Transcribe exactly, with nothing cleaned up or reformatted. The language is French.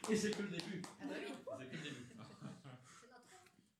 Et c'est que le début. Ah bah oui. C'est que le début.